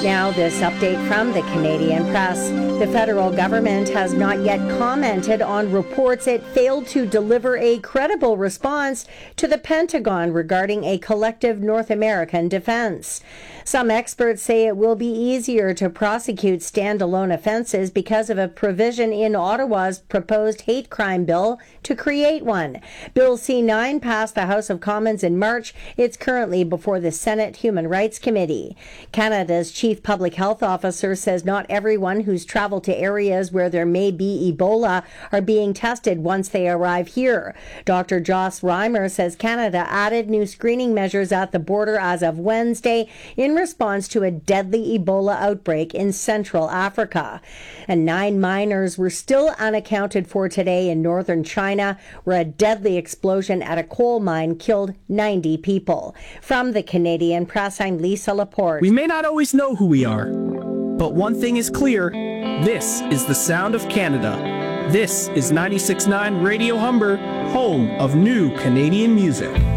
Now, this update from the Canadian Press. The federal government has not yet commented on reports it failed to deliver a credible response to the Pentagon regarding a collective North American defense. Some experts say it will be easier to prosecute standalone offenses because of a provision in Ottawa's proposed hate crime bill to create one. Bill C-9 passed the House of Commons in March. It's currently before the Senate Human Rights Committee. Canada's Chief Public Health Officer says not everyone who's traveled to areas where there may be Ebola are being tested once they arrive here. Dr. Joss Reimer says Canada added new screening measures at the border as of Wednesday in response to a deadly Ebola outbreak in Central Africa. And 9 miners were still unaccounted for today in northern China, where a deadly explosion at a coal mine killed 90 people. From the Canadian Press, I'm Lisa Laporte. We may not always know who we are, but one thing is clear. This is the sound of Canada. This is 96.9 Radio Humber, home of new Canadian music.